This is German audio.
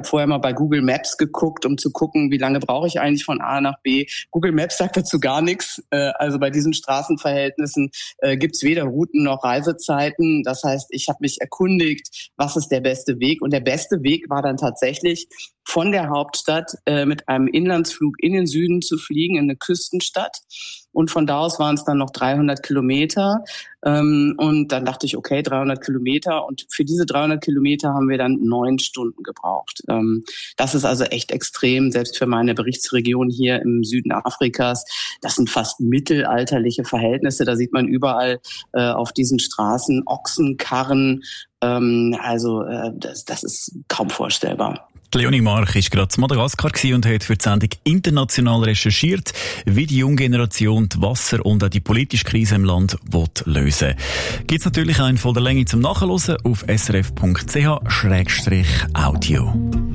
habe vorher mal bei Google Maps geguckt, um zu gucken, wie lange brauche ich eigentlich von A nach B. Google Maps sagt dazu gar nichts. Also bei diesen Straßenverhältnissen gibt's weder Routen noch Reisezeiten. Das heißt, ich habe mich erkundigt, was ist der beste Weg. Und der beste Weg war dann tatsächlich, von der Hauptstadt mit einem Inlandsflug in den Süden zu fliegen, in eine Küstenstadt. Und von da aus waren es dann noch 300 Kilometer. Und dann dachte ich, okay, 300 Kilometer. Und für diese 300 Kilometer haben wir dann 9 Stunden gebraucht. Das ist also echt extrem, selbst für meine Berichtsregion hier im Süden Afrikas. Das sind fast mittelalterliche Verhältnisse. Da sieht man überall auf diesen Straßen Ochsenkarren. Das ist kaum vorstellbar. Leonie Mark war gerade in Madagaskar und hat für die Sendung international recherchiert, wie die junge Generation die Wasser- und auch die politische Krise im Land lösen will. Gibt's natürlich einen von der Länge zum Nachhören auf srf.ch/audio.